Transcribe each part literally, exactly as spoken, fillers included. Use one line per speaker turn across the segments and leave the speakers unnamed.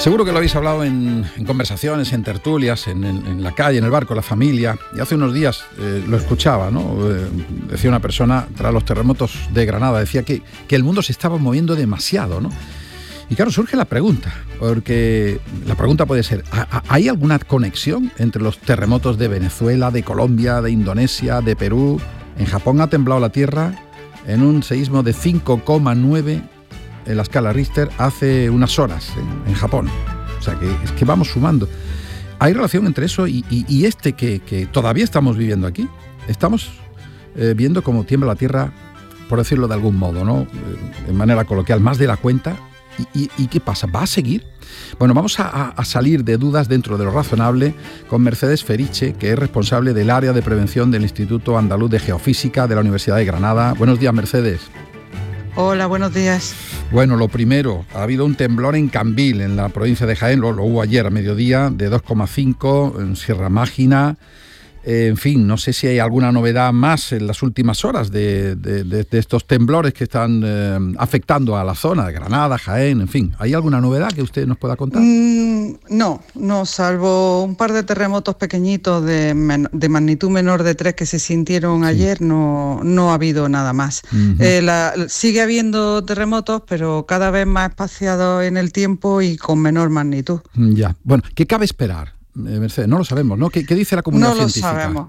Seguro que lo habéis hablado en, en conversaciones, en tertulias, en, en, en la calle, en el barco, la familia. Y hace unos días eh, lo escuchaba, ¿no? Eh, decía una persona, tras los terremotos de Granada, decía que, que el mundo se estaba moviendo demasiado, ¿no? Y claro, surge la pregunta, porque la pregunta puede ser, ¿hay alguna conexión entre los terremotos de Venezuela, de Colombia, de Indonesia, de Perú? En Japón ha temblado la tierra en un seísmo de cinco coma nueve en la escala Richter hace unas horas en, en Japón. O sea, que es que vamos sumando. ¿Hay relación entre eso y, y, y este que, que todavía estamos viviendo aquí? Estamos eh, viendo cómo tiembla la tierra, por decirlo de algún modo, ¿no? De manera coloquial, más de la cuenta. ¿Y, y, y qué pasa? ¿Va a seguir? Bueno, vamos a, a salir de dudas dentro de lo razonable con Mercedes Feriche, que es responsable del área de prevención del Instituto Andaluz de Geofísica de la Universidad de Granada. Buenos días, Mercedes.
Hola, buenos días.
Bueno, lo primero, ha habido un temblor en Cambil, en la provincia de Jaén, lo, lo hubo ayer a mediodía, de dos coma cinco, en Sierra Mágina. Eh, en fin, no sé si hay alguna novedad más en las últimas horas de, de, de, de estos temblores que están eh, afectando a la zona de Granada, Jaén, en fin. ¿Hay alguna novedad que usted nos pueda contar?
Mm, no, no, salvo un par de terremotos pequeñitos de, men- de magnitud menor de tres que se sintieron sí. ayer, no, no ha habido nada más. Uh-huh. Eh, la, sigue habiendo terremotos, pero cada vez más espaciados en el tiempo y con menor magnitud.
Ya, bueno, ¿qué cabe esperar? Mercedes, no lo sabemos, ¿no? ¿Qué, qué dice la comunidad
no
científica?
No lo sabemos.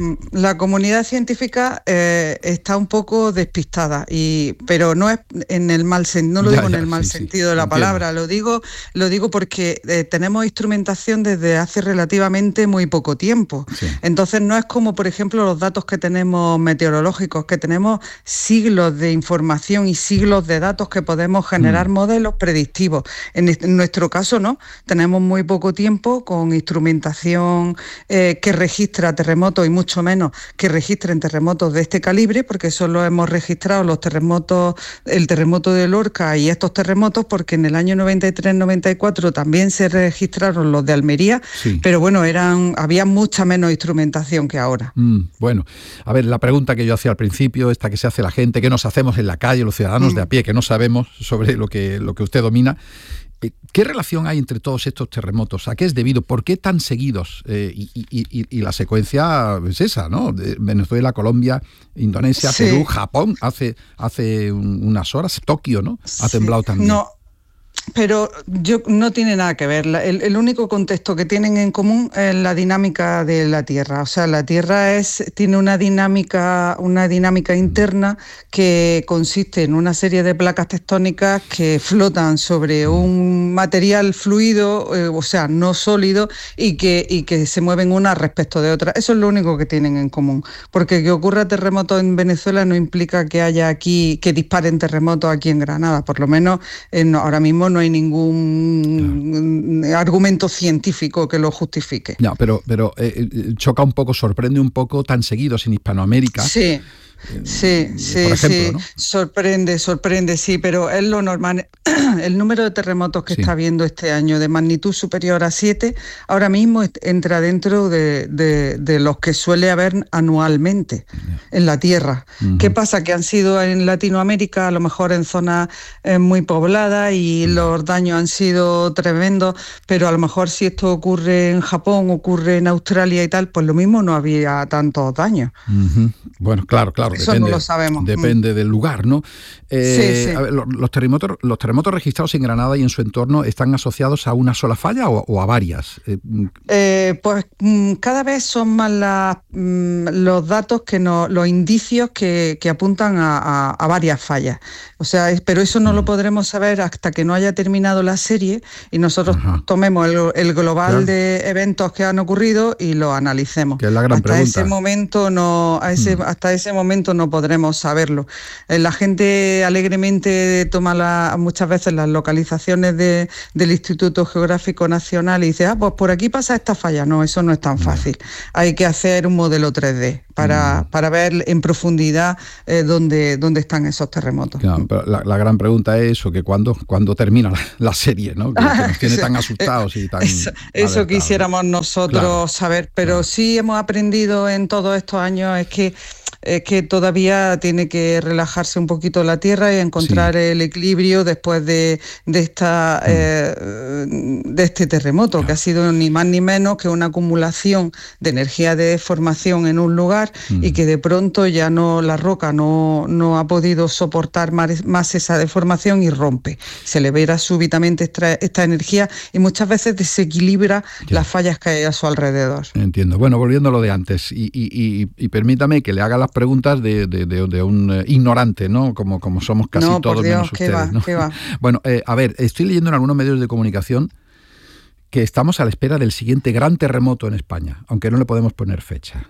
La comunidad científica eh, está un poco despistada, y, pero no es en el mal sentido, no lo ya, digo ya, en el mal sí, sentido sí, de la entiendo. palabra, lo digo, lo digo porque eh, tenemos instrumentación desde hace relativamente muy poco tiempo. Sí. Entonces no es como, por ejemplo, los datos que tenemos meteorológicos, que tenemos siglos de información y siglos de datos que podemos generar mm. modelos predictivos. En, en nuestro caso no, tenemos muy poco tiempo con instrumentación eh, que registra terremotos y mucho menos que registren terremotos de este calibre, porque solo hemos registrado los terremotos, el terremoto de Lorca y estos terremotos, porque en el año noventa y tres noventa y cuatro también se registraron los de Almería, sí. pero bueno, eran había mucha menos instrumentación que ahora.
Mm, bueno, a ver, la pregunta que yo hacía al principio, esta que se hace la gente, ¿qué nos hacemos en la calle, los ciudadanos mm. de a pie, que no sabemos sobre lo que, lo que usted domina? ¿Qué relación hay entre todos estos terremotos? ¿A qué es debido? ¿Por qué tan seguidos? Eh, y, y, y, y la secuencia es esa, ¿no? De Venezuela, Colombia, Indonesia, sí. Perú, Japón, hace, hace unas horas, Tokio, ¿no? Ha
sí.
temblado también.
No. Pero yo no tiene nada que ver. El, el único contexto que tienen en común es la dinámica de la Tierra. O sea, la Tierra es tiene una dinámica, una dinámica interna que consiste en una serie de placas tectónicas que flotan sobre un material fluido, eh, o sea, no sólido, y que, y que se mueven unas respecto de otras. Eso es lo único que tienen en común. Porque que ocurra terremoto en Venezuela no implica que haya aquí, que disparen terremotos aquí en Granada. Por lo menos eh, no, ahora mismo no hay ningún claro. argumento científico que lo justifique.
Ya, pero, pero eh, choca un poco, sorprende un poco tan seguidos en Hispanoamérica.
Sí. Sí, sí, por ejemplo, sí, ¿no? sorprende, sorprende, sí, pero es lo normal. El número de terremotos que sí. está habiendo este año de magnitud superior a siete, ahora mismo entra dentro de, de, de los que suele haber anualmente en la Tierra. Uh-huh. ¿Qué pasa? Que han sido en Latinoamérica, a lo mejor en zonas eh, muy pobladas, y uh-huh. los daños han sido tremendos, pero a lo mejor si esto ocurre en Japón, ocurre en Australia y tal, pues lo mismo no había tantos daños.
Uh-huh. Bueno, claro, claro.
Eso
depende,
no lo sabemos.
Depende mm. del lugar, ¿no? Eh,
sí, sí.
A ver, los, terremotos, los terremotos registrados en Granada y en su entorno, ¿están asociados a una sola falla o, o a varias?
Eh, eh, pues mm, cada vez son más la, mm, los datos, que no, los indicios que, que apuntan a, a, a varias fallas. O sea, es, pero eso no mm. lo podremos saber hasta que no haya terminado la serie y nosotros Ajá. tomemos el, el global claro. de eventos que han ocurrido y lo analicemos.
Que es la gran
hasta
pregunta.
ese momento no, a ese, mm. hasta ese momento no podremos saberlo. Eh, la gente alegremente toma la, muchas veces las localizaciones de, del Instituto Geográfico Nacional y dice, ah, pues por aquí pasa esta falla. No, eso no es tan fácil. No. Hay que hacer un modelo tres D para, mm. para ver en profundidad eh, dónde, dónde están esos terremotos.
Claro, pero la, la gran pregunta es eso, que cuándo, cuándo termina la, la serie, ¿no? Que, que nos tiene tan asustados y tan
Eso, eso quisiéramos nosotros
claro.
saber, pero
claro.
sí hemos aprendido en todos estos años es que es que todavía tiene que relajarse un poquito la Tierra y encontrar sí. el equilibrio después de, de, esta, mm. eh, de este terremoto, claro. que ha sido ni más ni menos que una acumulación de energía de deformación en un lugar mm. y que de pronto ya no la roca no, no ha podido soportar más, más esa deformación y rompe. Se libera súbitamente esta, esta energía y muchas veces desequilibra ya. las fallas que hay a su alrededor.
Entiendo. Bueno, volviendo a lo de antes, y, y, y, y permítame que le haga las preguntas de, de, de, de un eh, ignorante, ¿no? Como, como somos casi
no,
todos
por Dios,
menos
¿qué
ustedes.
Va,
¿no?
¿qué va?
Bueno, eh, a ver, estoy leyendo en algunos medios de comunicación que estamos a la espera del siguiente gran terremoto en España, aunque no le podemos poner fecha.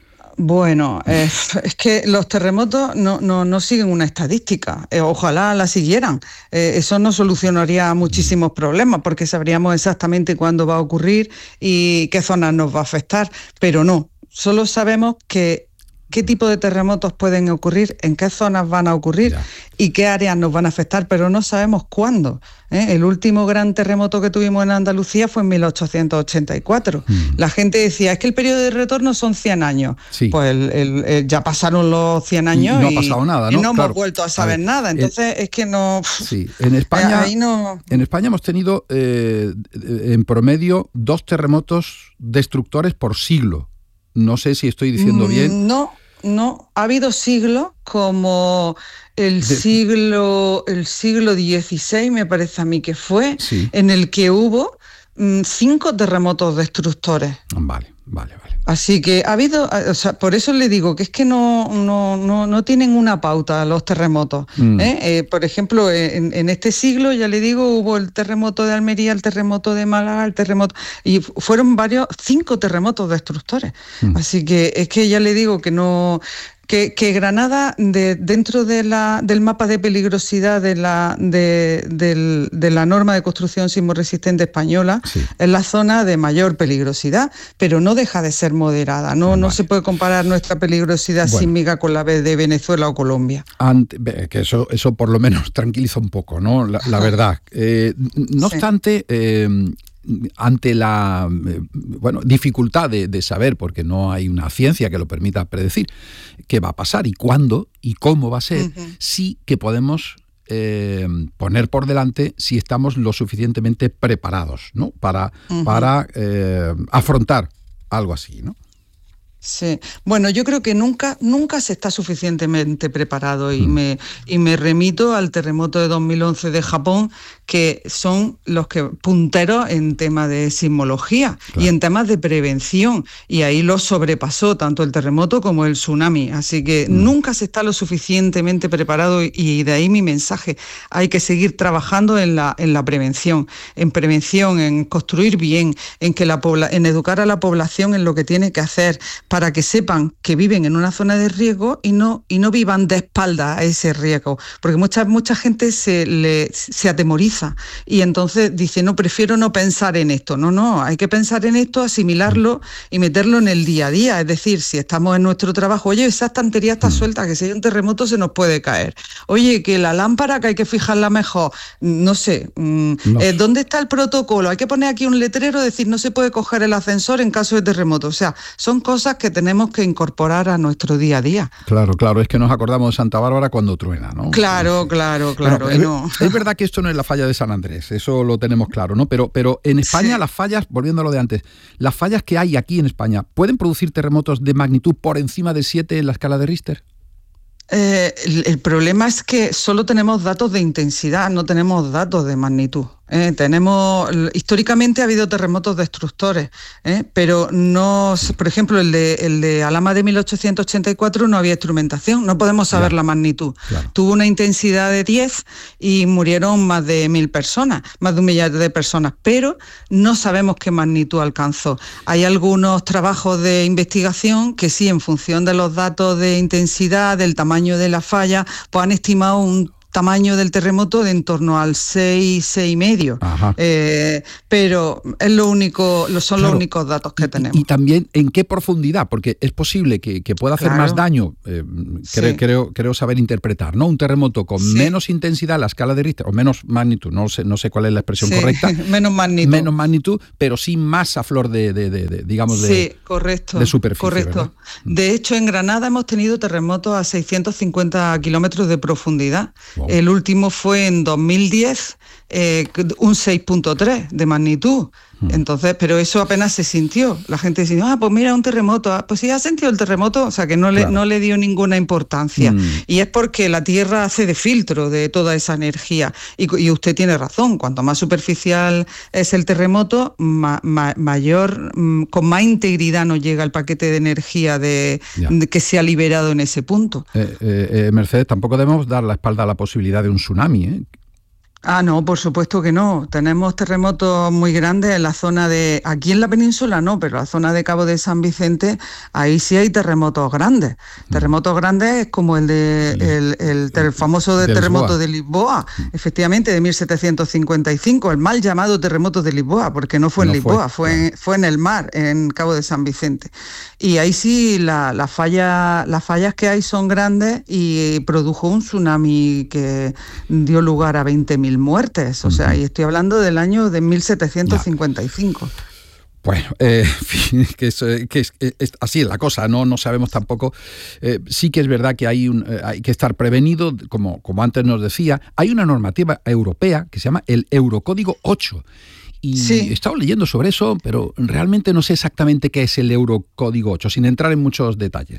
Bueno, eh, es que los terremotos no, no, no siguen una estadística, eh, ojalá la siguieran, eh, eso nos solucionaría muchísimos problemas porque sabríamos exactamente cuándo va a ocurrir y qué zonas nos va a afectar, pero no, solo sabemos que qué tipo de terremotos pueden ocurrir, en qué zonas van a ocurrir ya. y qué áreas nos van a afectar, pero no sabemos cuándo. ¿eh? El último gran terremoto que tuvimos en Andalucía fue en mil ochocientos ochenta y cuatro. Mm. La gente decía, es que el periodo de retorno son cien años. Sí. Pues el, el, el, ya pasaron los cien años
y no
y,
ha pasado nada, ¿no?
y no
claro.
hemos vuelto a saber a ver, nada. Entonces el, es que no...
Sí, en España, ahí no... en España hemos tenido eh, en promedio dos terremotos destructores por siglo. No sé si estoy diciendo mm, bien.
No. No, ha habido siglos como el de... siglo el siglo dieciséis, me parece a mí que fue, sí. en el que hubo mmm, cinco terremotos destructores.
Vale, vale, vale.
Así que ha habido, o sea, por eso le digo que es que no, no, no, no tienen una pauta los terremotos. Mm. ¿eh? Eh, por ejemplo, en, en este siglo, ya le digo, hubo el terremoto de Almería, el terremoto de Málaga, el terremoto... Y fueron varios, cinco terremotos destructores. Mm. Así que es que ya le digo que no... Que, que Granada, de, dentro de la, del mapa de peligrosidad de la, de, de, de la norma de construcción sismorresistente española, sí. es la zona de mayor peligrosidad, pero no deja de ser moderada. No, vale. no se puede comparar nuestra peligrosidad bueno. sísmica con la de Venezuela o Colombia.
Ante, que eso, eso por lo menos tranquiliza un poco, ¿no? La, la verdad. Eh, no sí. obstante... Eh, ante la eh, bueno, dificultad de, de saber, porque no hay una ciencia que lo permita predecir qué va a pasar y cuándo y cómo va a ser, uh-huh. sí que podemos eh, poner por delante si estamos lo suficientemente preparados, ¿no? Para, uh-huh. para eh, afrontar algo así, ¿no?
Sí, bueno, yo creo que nunca, nunca se está suficientemente preparado y, mm. me, y me remito al terremoto de dos mil once de Japón, que son los que punteros en temas de sismología claro. y en temas de prevención, y ahí lo sobrepasó tanto el terremoto como el tsunami, así que mm. nunca se está lo suficientemente preparado y, y de ahí mi mensaje, hay que seguir trabajando en la, en la prevención, en prevención, en construir bien, en, que la pobla, en educar a la población en lo que tiene que hacer, para que sepan que viven en una zona de riesgo y no, y no vivan de espaldas a ese riesgo. Porque mucha, mucha gente se, le, se atemoriza y entonces dice, no, prefiero no pensar en esto. No, no, hay que pensar en esto, asimilarlo y meterlo en el día a día. Es decir, si estamos en nuestro trabajo, oye, esa estantería está suelta, que si hay un terremoto se nos puede caer. Oye, que la lámpara que hay que fijarla mejor, no sé, no. Eh, ¿dónde está el protocolo? Hay que poner aquí un letrero, decir, no se puede coger el ascensor en caso de terremoto. O sea, son cosas que tenemos que incorporar a nuestro día a día.
Claro, claro, es que nos acordamos de Santa Bárbara cuando truena, ¿no?
Claro, claro, claro.
Bueno,
no.
Es verdad que esto no es la falla de San Andrés, eso lo tenemos claro, ¿no? Pero, pero en España sí. las fallas, volviendo a lo de antes, las fallas que hay aquí en España, ¿pueden producir terremotos de magnitud por encima de siete en la escala de Richter?
Eh, el, el problema es que solo tenemos datos de intensidad, no tenemos datos de magnitud. Eh, tenemos, históricamente ha habido terremotos destructores, eh, pero no, por ejemplo, el de, el de Alhama de mil ochocientos ochenta y cuatro no había instrumentación, no podemos saber claro, la magnitud. Claro. Tuvo una intensidad de diez y murieron más de mil personas, más de un millar de personas, pero no sabemos qué magnitud alcanzó. Hay algunos trabajos de investigación que sí, en función de los datos de intensidad, del tamaño de la falla, pues han estimado un tamaño del terremoto de en torno al seis, seis y medio. Eh, pero es lo único, son claro, los únicos datos que
y,
tenemos.
Y también en qué profundidad, porque es posible que, que pueda hacer claro. más daño, eh, creo, sí. creo, creo saber interpretar, ¿no? Un terremoto con sí. menos intensidad, la escala de Richter, o menos magnitud, no sé, no sé cuál es la expresión sí. correcta.
menos magnitud.
Menos magnitud, pero sí más a flor de, de, de, de digamos, de,
sí, correcto,
de superficie.
Correcto. ¿Verdad? De hecho, en Granada hemos tenido terremotos a seiscientos cincuenta kilómetros de profundidad. Wow. El último fue en dos mil diez, eh, un seis punto tres de magnitud. Entonces, pero eso apenas se sintió. La gente decía, ah, pues mira, un terremoto. Ah, pues sí, ha sentido el terremoto, o sea, que no le, claro. no le dio ninguna importancia. Mm. Y es porque la Tierra hace de filtro de toda esa energía. Y, y usted tiene razón, cuanto más superficial es el terremoto, ma, ma, mayor, m, con más integridad nos llega el paquete de energía de, de que se ha liberado en ese punto.
Eh, eh, eh, Mercedes, tampoco debemos dar la espalda a la posibilidad de un tsunami, ¿eh?
Ah, no, por supuesto que no. Tenemos terremotos muy grandes en la zona de... Aquí en la península no, pero la zona de Cabo de San Vicente, ahí sí hay terremotos grandes. Terremotos grandes como el de sí. el, el, el, el famoso de terremoto Lisboa. de Lisboa, efectivamente, de mil setecientos cincuenta y cinco, el mal llamado terremoto de Lisboa, porque no fue en no Lisboa, fue, fue, en, fue en el mar, en Cabo de San Vicente. Y ahí sí la, la falla, las fallas que hay son grandes y produjo un tsunami que dio lugar a veinte mil muertes, o sea, y estoy hablando del año de mil setecientos cincuenta y cinco.
Ya. Bueno, eh, que, es, que es, es, así es la cosa, no, no sabemos tampoco. Eh, sí que es verdad que hay, un, eh, hay que estar prevenido, como, como antes nos decía. Hay una normativa europea que se llama el Eurocódigo ocho. Y sí. he estado leyendo sobre eso, pero realmente no sé exactamente qué es el Eurocódigo ocho, sin entrar en muchos detalles.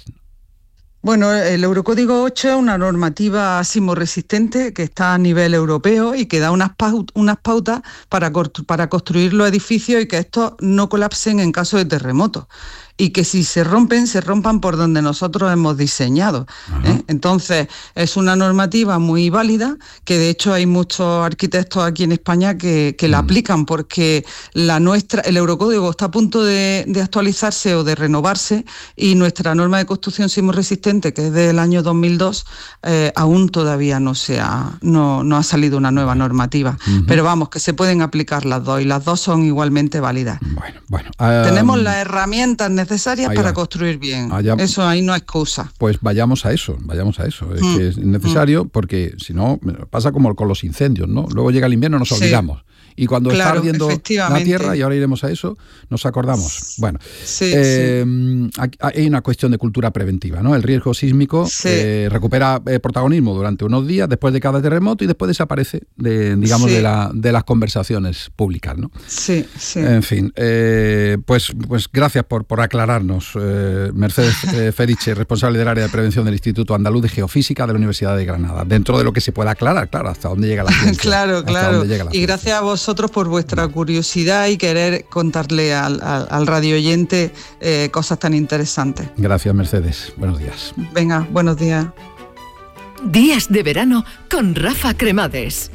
Bueno, el Eurocódigo ocho es una normativa sismorresistente que está a nivel europeo y que da unas, paut- unas pautas para, para construir los edificios y que estos no colapsen en caso de terremoto. Y que si se rompen, se rompan por donde nosotros hemos diseñado. ¿eh? Entonces, es una normativa muy válida, que de hecho hay muchos arquitectos aquí en España que, que la aplican, porque la nuestra, el Eurocódigo está a punto de, de actualizarse o de renovarse, y nuestra norma de construcción sismorresistente, que es del año dos mil dos, eh, aún todavía no, se ha, no, no ha salido una nueva normativa. Uh-huh. Pero vamos, que se pueden aplicar las dos, y las dos son igualmente válidas.
Bueno, bueno. Um...
Tenemos las herramientas necesarias necesarias ahí para va. construir bien. Allá, eso ahí no hay excusa.
Pues vayamos a eso, vayamos a eso. Es mm. que es necesario, porque si no, pasa como con los incendios, ¿no? Luego llega el invierno, nos sí. olvidamos. Y cuando claro, está ardiendo la tierra, y ahora iremos a eso, nos acordamos. Bueno,
sí,
eh,
sí.
hay una cuestión de cultura preventiva, ¿no? El riesgo sísmico sí. eh, recupera eh, protagonismo durante unos días después de cada terremoto y después desaparece de, digamos, sí. de, la, de las conversaciones públicas, ¿no?
Sí, sí.
En fin, eh, pues, pues gracias por, por aclararnos, eh, Mercedes eh, Feriche, responsable del área de prevención del Instituto Andaluz de Geofísica de la Universidad de Granada. Dentro de lo que se pueda aclarar, claro, hasta dónde llega la ciencia.
claro, claro. Llega la y ciencia. Gracias a vos vosotros por vuestra curiosidad y querer contarle al, al, al radio oyente eh, cosas tan interesantes.
Gracias, Mercedes. Buenos días.
Venga, buenos días.
Días de verano con Rafa Cremades.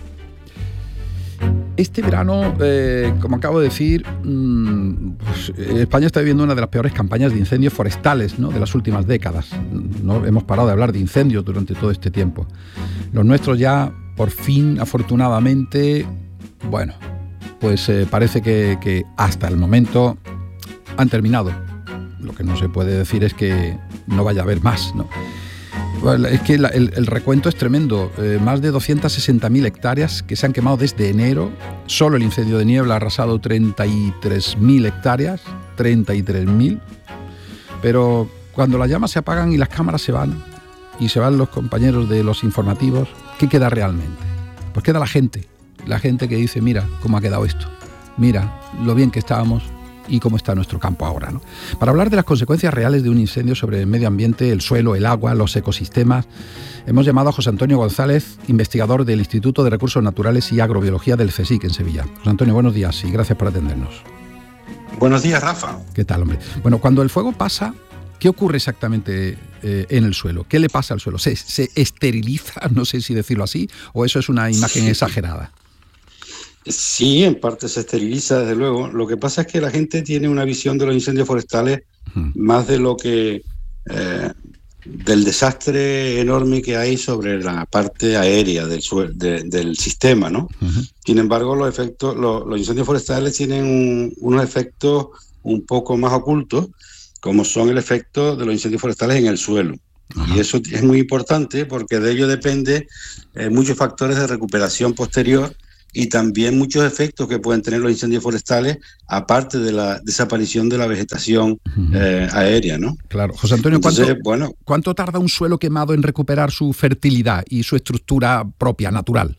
Este verano, eh, como acabo de decir, mmm, pues, España está viviendo una de las peores campañas de incendios forestales, ¿no?, de las últimas décadas. No hemos parado de hablar de incendios durante todo este tiempo. Los nuestros ya, por fin, afortunadamente, bueno, pues eh, parece que, que hasta el momento han terminado. Lo que no se puede decir es que no vaya a haber más, ¿no? Bueno, es que la, el, el recuento es tremendo. Eh, más de doscientas sesenta mil hectáreas que se han quemado desde enero. Solo el incendio de niebla ha arrasado treinta y tres mil hectáreas. treinta y tres mil. Pero cuando las llamas se apagan y las cámaras se van, y se van los compañeros de los informativos, ¿qué queda realmente? Pues queda la gente. La gente que dice, mira cómo ha quedado esto. Mira lo bien que estábamos y cómo está nuestro campo ahora, ¿no? Para hablar de las consecuencias reales de un incendio sobre el medio ambiente, el suelo, el agua, los ecosistemas, hemos llamado a José Antonio González, investigador del Instituto de Recursos Naturales y Agrobiología del CSIC en Sevilla. José Antonio, buenos días y gracias por atendernos.
Buenos días, Rafa.
¿Qué tal, hombre? Bueno, cuando el fuego pasa, ¿qué ocurre exactamente eh, en el suelo? ¿Qué le pasa al suelo? ¿Se, se esteriliza? No sé si decirlo así, o eso es una imagen sí. exagerada.
Sí, en parte se esteriliza, desde luego. Lo que pasa es que la gente tiene una visión de los incendios forestales uh-huh. más de lo que eh, del desastre enorme que hay sobre la parte aérea del, de, del sistema, ¿no? Uh-huh. Sin embargo, los efectos, los, los incendios forestales tienen un, unos efectos un poco más ocultos, como son el efecto de los incendios forestales en el suelo. Uh-huh. Y eso es muy importante porque de ello depende eh, muchos factores de recuperación posterior y también muchos efectos que pueden tener los incendios forestales, aparte de la desaparición de la vegetación uh-huh. eh, aérea, ¿no?
Claro. José Antonio, Entonces, ¿cuánto, bueno, ¿cuánto tarda un suelo quemado en recuperar su fertilidad y su estructura propia, natural?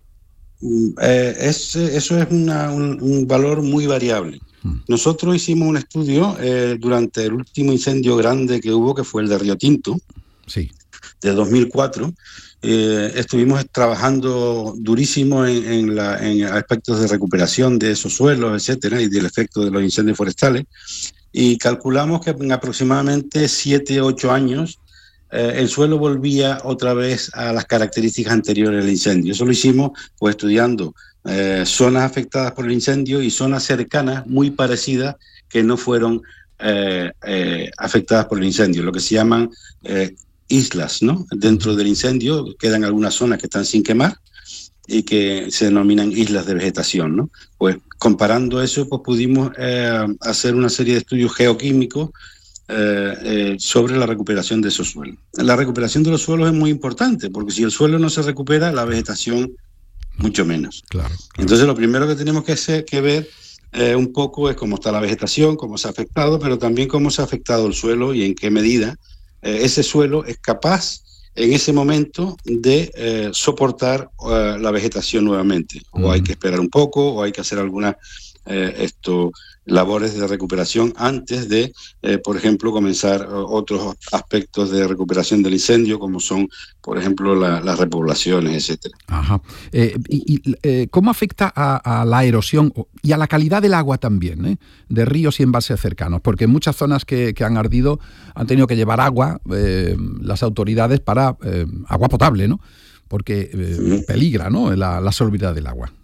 Eh, es, eso es una, un, un valor muy variable. Uh-huh. Nosotros hicimos un estudio eh, durante el último incendio grande que hubo, que fue el de Río Tinto,
sí.
de dos mil cuatro. Eh, estuvimos trabajando durísimo en, en, la, en aspectos de recuperación de esos suelos, etcétera, y del efecto de los incendios forestales, y calculamos que en aproximadamente siete, ocho años eh, el suelo volvía otra vez a las características anteriores del incendio. Eso lo hicimos pues estudiando eh, zonas afectadas por el incendio y zonas cercanas muy parecidas que no fueron eh, eh, afectadas por el incendio, lo que se llaman eh, islas, ¿no? Dentro del incendio quedan algunas zonas que están sin quemar y que se denominan islas de vegetación, ¿no? Pues comparando eso, pues pudimos eh, hacer una serie de estudios geoquímicos eh, eh, sobre la recuperación de esos suelos. La recuperación de los suelos es muy importante, porque si el suelo no se recupera, la vegetación mucho menos.
Claro, claro.
Entonces lo primero que tenemos que, hacer, que ver eh, un poco es cómo está la vegetación, cómo se ha afectado, pero también cómo se ha afectado el suelo y en qué medida ese suelo es capaz en ese momento de eh, soportar uh, la vegetación nuevamente. O uh-huh. hay que esperar un poco, o hay que hacer algunas eh, esto, labores de recuperación antes de, eh, por ejemplo, comenzar uh, otros aspectos de recuperación del incendio, como son, por ejemplo, la, las repoblaciones, etcétera.
Ajá. Eh, y, y, eh, ¿Cómo afecta a, a la erosión y a la calidad del agua también, eh, de ríos y embalses cercanos? Porque en muchas zonas que, que han ardido han tenido que llevar agua eh, las autoridades para eh, agua potable, ¿no? Porque eh, sí. peligra, ¿no?, la, la solubilidad del agua.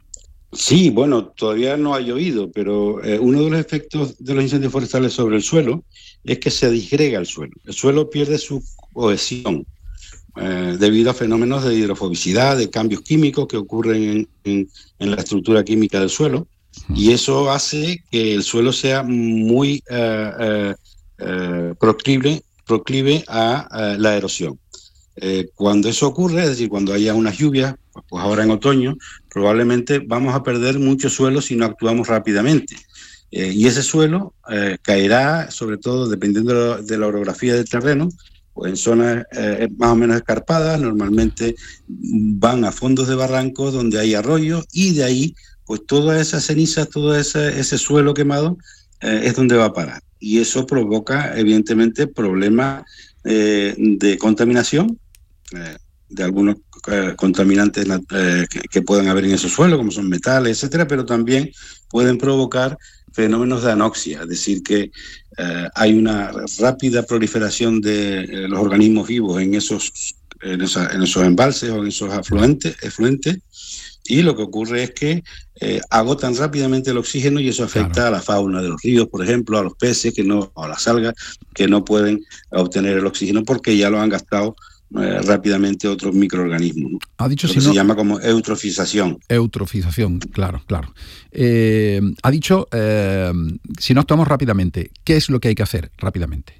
Sí, bueno, todavía no ha llovido, pero eh, uno de los efectos de los incendios forestales sobre el suelo es que se disgrega el suelo. El suelo pierde su cohesión eh, debido a fenómenos de hidrofobicidad, de cambios químicos que ocurren en, en, en la estructura química del suelo, y eso hace que el suelo sea muy eh, eh, eh, proclive, proclive a, a la erosión. Eh, cuando eso ocurre, es decir, cuando haya unas lluvias, pues ahora en otoño, probablemente vamos a perder mucho suelo si no actuamos rápidamente. Eh, y ese suelo eh, caerá, sobre todo dependiendo de la, de la orografía del terreno, pues en zonas eh, más o menos escarpadas, normalmente van a fondos de barrancos donde hay arroyos, y de ahí, pues todas esas cenizas, todo ese, ese suelo quemado eh, es donde va a parar. Y eso provoca, evidentemente, problemas eh, de contaminación, eh, de algunos eh, contaminantes eh, que, que puedan haber en esos suelos, como son metales, etcétera, pero también pueden provocar fenómenos de anoxia, es decir, que eh, hay una rápida proliferación de eh, los organismos vivos en esos, en, esa, en esos embalses o en esos afluentes, efluentes, y lo que ocurre es que eh, agotan rápidamente el oxígeno y eso afecta claro. a la fauna de los ríos, por ejemplo, a los peces que no, a las algas que no pueden obtener el oxígeno porque ya lo han gastado Eh, rápidamente otros microorganismos, ¿no?
Ha dicho
Lo
si
que
no,
se llama como eutrofización.
Eutrofización, claro, claro. Eh, ha dicho, eh, si no actuamos rápidamente, ¿qué es lo que hay que hacer rápidamente?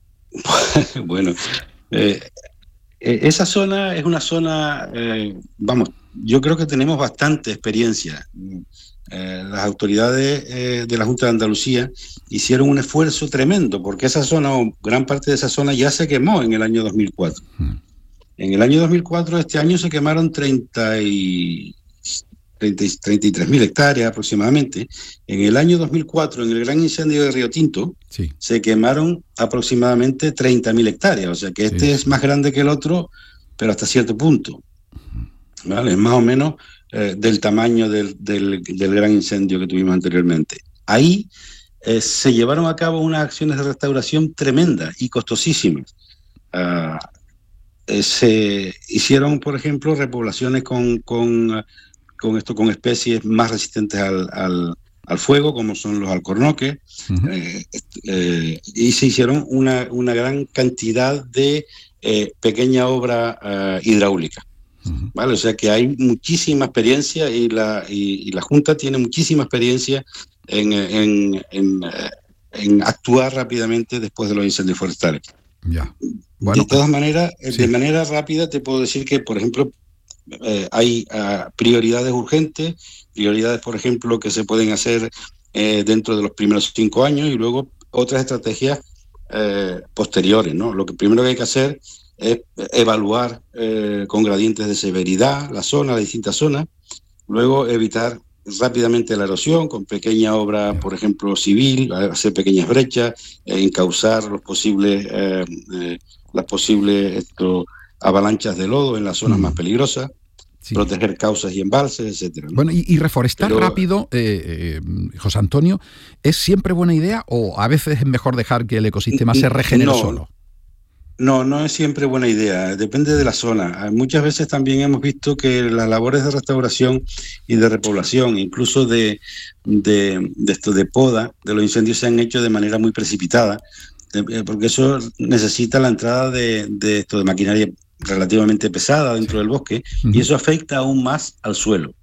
Bueno, eh, esa zona es una zona, eh, vamos, yo creo que tenemos bastante experiencia. Eh, las autoridades eh, de la Junta de Andalucía hicieron un esfuerzo tremendo porque esa zona, o gran parte de esa zona, ya se quemó en el año dos mil cuatro. Hmm. En el año dos mil cuatro, este año, se quemaron treinta y, treinta, treinta y tres mil hectáreas aproximadamente. En el año dos mil cuatro, en el gran incendio de Río Tinto, sí. se quemaron aproximadamente treinta mil hectáreas. O sea que este sí. es más grande que el otro, pero hasta cierto punto. ¿Vale? Es más o menos eh, del tamaño del, del, del gran incendio que tuvimos anteriormente. Ahí eh, se llevaron a cabo unas acciones de restauración tremendas y costosísimas. Uh, eh, se hicieron, por ejemplo, repoblaciones con, con, con, esto, con especies más resistentes al, al, al fuego, como son los alcornoques, uh-huh. eh, eh, y se hicieron una, una gran cantidad de eh, pequeña obra eh, hidráulica. Uh-huh. ¿Vale? O sea que hay muchísima experiencia y la, y, y la Junta tiene muchísima experiencia en, en, en, en actuar rápidamente después de los incendios forestales.
Ya. Bueno,
de todas maneras,
sí.
de manera rápida te puedo decir que, por ejemplo, eh, hay uh, prioridades urgentes, prioridades, por ejemplo, que se pueden hacer eh, dentro de los primeros cinco años y luego otras estrategias eh, posteriores, ¿no? Lo que primero que hay que hacer es evaluar eh, con gradientes de severidad la zona, las distintas zonas, luego evitar rápidamente la erosión con pequeña obra, por ejemplo, civil, hacer pequeñas brechas, eh, encauzar los posibles, eh, eh, las posibles esto, avalanchas de lodo en las zonas mm. más peligrosas, sí. proteger cauces y embalses, etcétera, ¿no?
Bueno, y, y reforestar Pero, rápido, eh, eh, José Antonio, ¿es siempre buena idea o a veces es mejor dejar que el ecosistema se regenere
no,
solo?
No, no es siempre buena idea, depende de la zona. Muchas veces también hemos visto que las labores de restauración y de repoblación, incluso de, de, de, esto, de poda de los incendios, se han hecho de manera muy precipitada, porque eso necesita la entrada de, de, esto, de maquinaria relativamente pesada dentro del bosque, uh-huh. y eso afecta aún más al suelo.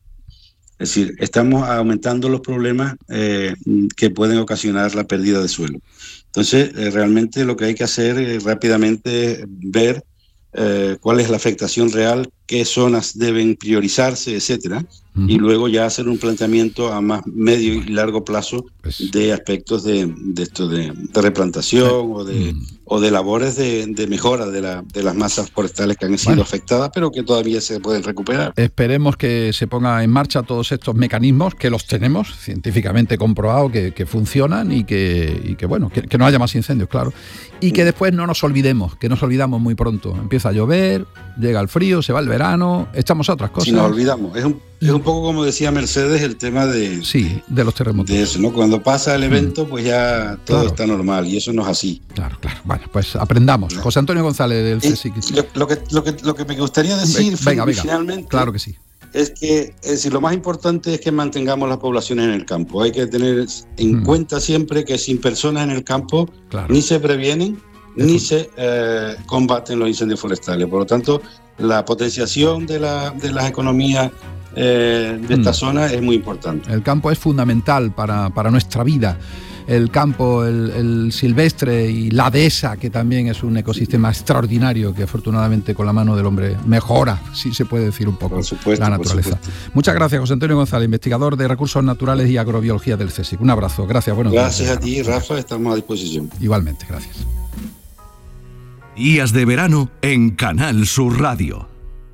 Es decir, estamos aumentando los problemas eh, que pueden ocasionar la pérdida de suelo. Entonces, eh, realmente lo que hay que hacer es rápidamente ver eh, cuál es la afectación real, qué zonas deben priorizarse, etcétera, uh-huh. y luego ya hacer un planteamiento a más medio y largo plazo pues, de aspectos de, de esto de, de replantación uh-huh. o de o de labores de, de mejora de, la, de las masas forestales que han sido bueno, afectadas, pero que todavía se pueden recuperar.
Esperemos que se pongan en marcha todos estos mecanismos, que los tenemos científicamente comprobado, que, que funcionan y que, y que bueno, que, que no haya más incendios, claro. Y que después no nos olvidemos, que nos olvidamos muy pronto. Empieza a llover, llega el frío, se va el verano, estamos a otras cosas.
Si nos olvidamos, es un, es un poco como decía Mercedes, el tema de...
Sí, de los terremotos.
De eso, ¿no? Cuando pasa el evento, pues ya todo claro. está normal, y eso no es así.
Claro, claro. Bueno, pues aprendamos. José Antonio González del C S I C.
Lo, lo, que, lo, que, lo que me gustaría decir
venga, venga.
finalmente...
Claro que sí.
Es que es decir, lo más importante es que mantengamos las poblaciones en el campo. Hay que tener en mm. cuenta siempre que sin personas en el campo claro. ni se previenen Eso. ni se eh, combaten los incendios forestales. Por lo tanto, la potenciación de, la, de las economías eh, de mm. esta zona es muy importante.
El campo es fundamental para, para nuestra vida. El campo, el, el silvestre y la dehesa, que también es un ecosistema extraordinario que afortunadamente con la mano del hombre mejora, si se puede decir un poco,
por supuesto,
la naturaleza.
Por supuesto.
Muchas gracias, José Antonio González, investigador de Recursos Naturales y Agrobiología del C S I C. Un abrazo, gracias, buenos días.
Gracias a ti, Rafa, estamos a disposición.
Igualmente, gracias.
Días de verano en Canal Sur Radio.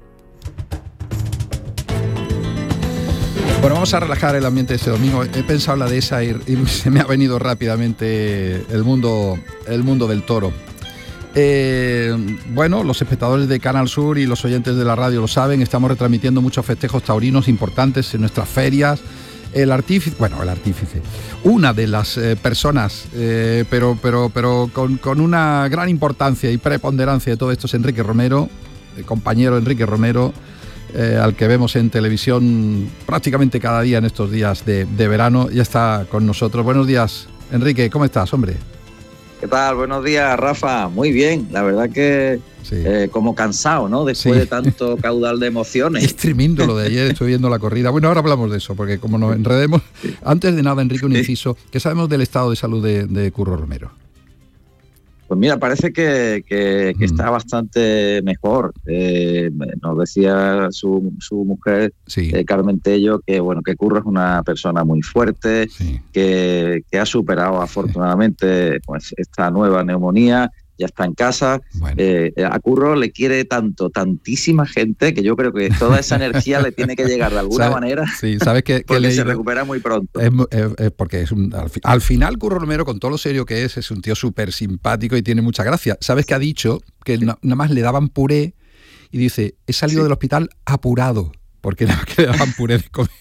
Bueno, vamos a relajar el ambiente este domingo. He pensado en la dehesa y, y se me ha venido rápidamente el mundo, el mundo del toro. Eh, bueno, los espectadores de Canal Sur y los oyentes de la radio lo saben, estamos retransmitiendo muchos festejos taurinos importantes en nuestras ferias. El artífice, bueno, el artífice, una de las eh, personas, eh, pero, pero, pero con, con una gran importancia y preponderancia de todo esto es Enrique Romero, el compañero Enrique Romero, Eh, al que vemos en televisión prácticamente cada día en estos días de, de verano, ya está con nosotros. Buenos días, Enrique, ¿cómo estás, hombre?
¿Qué tal? Buenos días, Rafa. Muy bien, la verdad que sí. eh, como cansado, ¿no? Después sí. de tanto caudal de emociones.
Es tremendo lo de ayer, estoy viendo la corrida. Bueno, ahora hablamos de eso, porque como nos enredemos... Sí. Antes de nada, Enrique, un inciso. ¿Qué sabemos del estado de salud de, de Curro Romero?
Pues mira, parece que, que, que está bastante mejor. Eh, nos decía su, su mujer, sí. eh, Carmen Tello, que bueno, que Curro es una persona muy fuerte, sí. que, que ha superado afortunadamente pues esta nueva neumonía, ya está en casa. Bueno. Eh, a Curro le quiere tanto, tantísima gente, que yo creo que toda esa energía le tiene que llegar de alguna
¿Sabes?
manera.
Sí, sabes que, que
porque
le,
se recupera muy pronto.
Es, es, es porque es un, al, al final Curro Romero, con todo lo serio que es, es un tío súper simpático y tiene mucha gracia. ¿Sabes que ha dicho que sí. na, nada más le daban puré y dice, he salido sí. del hospital apurado? porque nada más que daban puré de comer.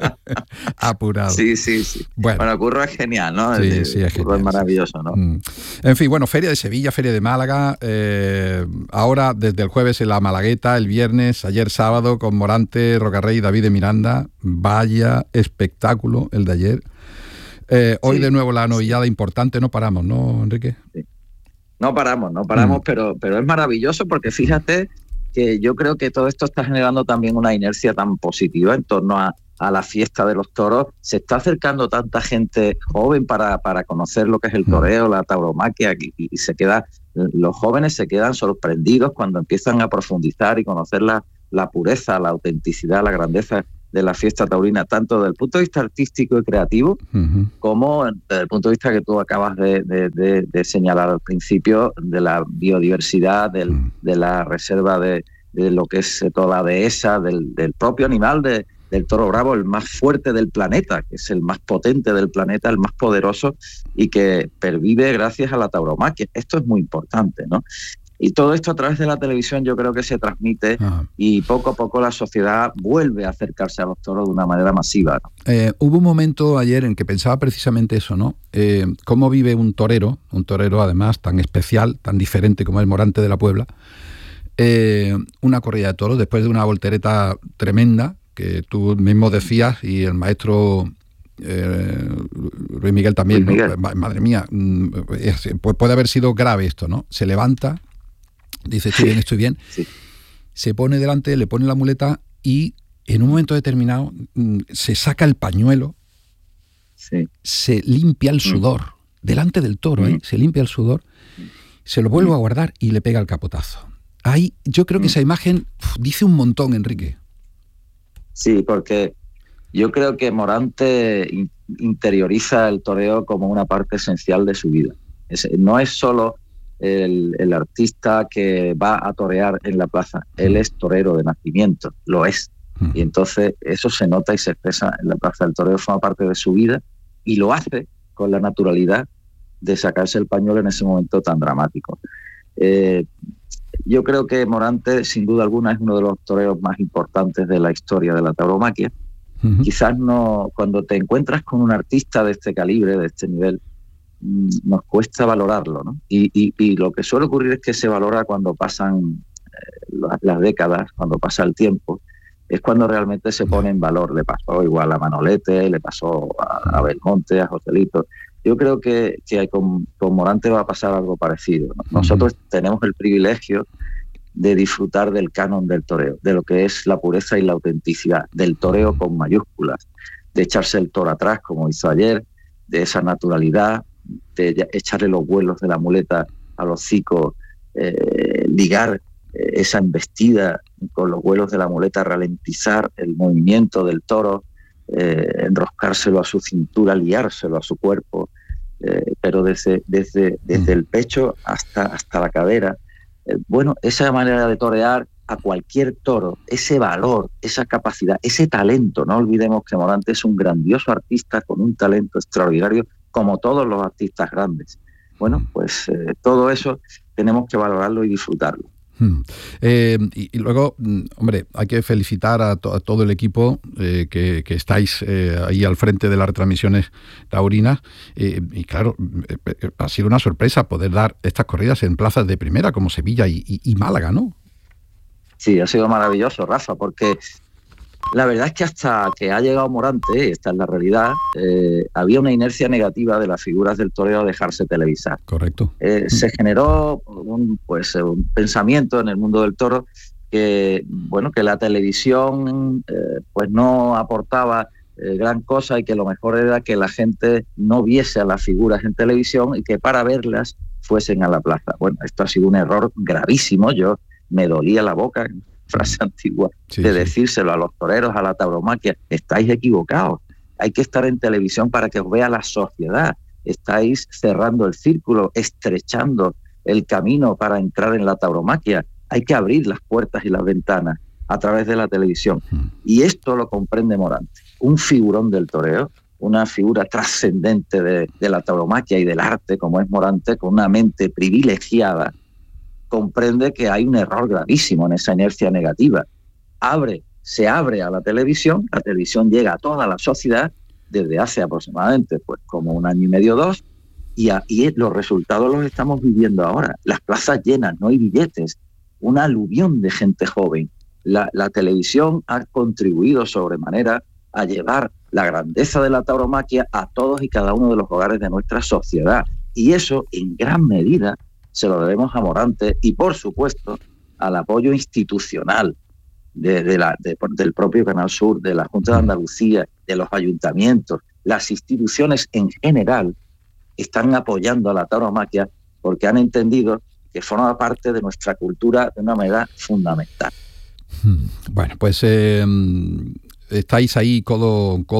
Apurado.
Sí, sí, sí. Bueno, bueno Curro es genial, ¿no?
Sí,
el,
sí, es
Curro
genial,
es maravilloso,
sí.
¿no?
Mm. En fin, bueno, Feria de Sevilla, Feria de Málaga, eh, ahora desde el jueves en la Malagueta, el viernes, ayer sábado con Morante, Rocarrey y David de Miranda. Vaya espectáculo el de ayer. Eh, hoy sí, de nuevo la novillada sí. importante, no paramos, ¿no, Enrique?
Sí. No paramos, no paramos, mm. pero, pero es maravilloso porque fíjate que yo creo que todo esto está generando también una inercia tan positiva en torno a, a la fiesta de los toros. Se está acercando tanta gente joven para, para conocer lo que es el toreo, la tauromaquia, y, y se queda, los jóvenes se quedan sorprendidos cuando empiezan a profundizar y conocer la, la pureza, la autenticidad, la grandeza de la fiesta taurina, tanto desde el punto de vista artístico y creativo, uh-huh. como desde el punto de vista que tú acabas de, de, de, de señalar al principio, de la biodiversidad, del, uh-huh. de la reserva de, de lo que es toda la dehesa, del, del propio animal, de, del toro bravo, el más fuerte del planeta, que es el más potente del planeta, el más poderoso, y que pervive gracias a la tauromaquia. Esto es muy importante, ¿no? Y todo esto a través de la televisión yo creo que se transmite Ajá. y poco a poco la sociedad vuelve a acercarse a los toros de una manera masiva, ¿no?
Eh, hubo un momento ayer en que pensaba precisamente eso, ¿no? Eh, cómo vive un torero, un torero además tan especial, tan diferente como el Morante de la Puebla, eh, una corrida de toros después de una voltereta tremenda que tú mismo decías y el maestro... Eh, Luis Miguel también, Luis Miguel. ¿no? Madre mía, es, puede haber sido grave esto, ¿no? Se levanta, dice estoy bien, estoy bien, sí. se pone delante, le pone la muleta y en un momento determinado se saca el pañuelo, sí. se limpia el sudor, mm. delante del toro, ¿eh? se limpia el sudor, se lo vuelve mm. a guardar y le pega el capotazo. Ahí yo creo que mm. esa imagen uf, dice un montón, Enrique.
Sí, porque yo creo que Morante interioriza el toreo como una parte esencial de su vida. Es, no es solo el, el artista que va a torear en la plaza, él es torero de nacimiento, lo es. Y entonces eso se nota y se expresa en la plaza. El toreo forma parte de su vida y lo hace con la naturalidad de sacarse el pañuelo en ese momento tan dramático. Eh, yo creo que Morante, sin duda alguna, es uno de los toreros más importantes de la historia de la tauromaquia. Uh-huh. Quizás no, cuando te encuentras con un artista de este calibre, de este nivel, nos cuesta valorarlo, ¿no? Y, y, y lo que suele ocurrir es que se valora cuando pasan eh, las, las décadas, cuando pasa el tiempo, es cuando realmente se pone en valor. Le pasó igual a Manolete, le pasó a, a Belmonte, a Joselito. Yo creo que, que con, con Morante va a pasar algo parecido, ¿no? Nosotros uh-huh. tenemos el privilegio de disfrutar del canon del toreo, de lo que es la pureza y la autenticidad, del toreo con mayúsculas, de echarse el toro atrás como hizo ayer, de esa naturalidad, de echarle los vuelos de la muleta al hocico, eh, ligar eh, esa embestida con los vuelos de la muleta, ralentizar el movimiento del toro, eh, enroscárselo a su cintura, liárselo a su cuerpo, eh, pero desde, desde, desde el pecho hasta, hasta la cadera. Bueno, esa manera de torear a cualquier toro, ese valor, esa capacidad, ese talento. No olvidemos que Morante es un grandioso artista con un talento extraordinario, como todos los artistas grandes. Bueno, pues eh, todo eso tenemos que valorarlo y disfrutarlo.
Hmm. Eh, y, y luego, hombre, hay que felicitar a, to, a todo el equipo eh, que, que estáis eh, ahí al frente de las retransmisiones taurinas eh, y claro, eh, ha sido una sorpresa poder dar estas corridas en plazas de primera como Sevilla y, y, y Málaga, ¿no?
Sí, ha sido maravilloso, Rafa, porque la verdad es que hasta que ha llegado Morante, esta es la realidad, eh, había una inercia negativa de las figuras del toreo a dejarse televisar.
Correcto.
Eh, se generó un, pues, un pensamiento en el mundo del toro que, bueno, que la televisión eh, pues no aportaba eh, gran cosa y que lo mejor era que la gente no viese a las figuras en televisión y que para verlas fuesen a la plaza. Bueno, esto ha sido un error gravísimo. Yo me dolía la boca, frase antigua, sí, de decírselo sí. a los toreros, a la tauromaquia. Estáis equivocados. Hay que estar en televisión para que os vea la sociedad. Estáis cerrando el círculo, estrechando el camino para entrar en la tauromaquia. Hay que abrir las puertas y las ventanas a través de la televisión. Mm. Y esto lo comprende Morante. Un figurón del toreo, una figura trascendente de, de la tauromaquia y del arte, como es Morante, con una mente privilegiada, comprende que hay un error gravísimo en esa inercia negativa. Abre se abre a la televisión, la televisión llega a toda la sociedad desde hace aproximadamente pues como un año y medio, dos, y, a, y los resultados los estamos viviendo ahora. Las plazas llenas, no hay billetes, una aluvión de gente joven. La, la televisión ha contribuido sobremanera a llevar la grandeza de la tauromaquia a todos y cada uno de los hogares de nuestra sociedad. Y eso, en gran medida, se lo debemos a Morante y, por supuesto, al apoyo institucional de, de la, de, del propio Canal Sur, de la Junta de Andalucía, de los ayuntamientos. Las instituciones en general están apoyando a la tauromaquia porque han entendido que forma parte de nuestra cultura de una manera fundamental.
Bueno, pues eh, estáis ahí codo, codo